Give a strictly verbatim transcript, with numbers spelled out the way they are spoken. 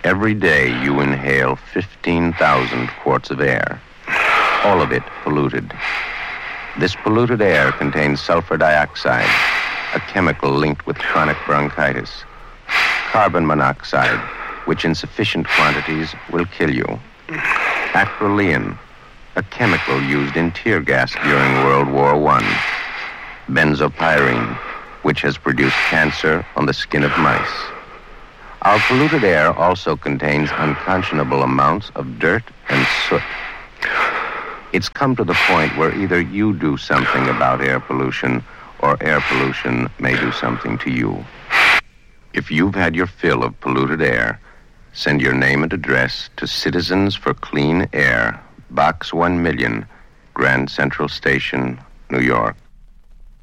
Every day you inhale fifteen thousand quarts of air, all of it polluted. This polluted air contains sulfur dioxide, a chemical linked with chronic bronchitis, carbon monoxide, which in sufficient quantities will kill you, acrolein, a chemical used in tear gas during World War One, benzopyrene, which has produced cancer on the skin of mice. Our polluted air also contains unconscionable amounts of dirt and soot. It's come to the point where either you do something about air pollution or air pollution may do something to you. If you've had your fill of polluted air, send your name and address to Citizens for Clean Air, Box one million, Grand Central Station, New York.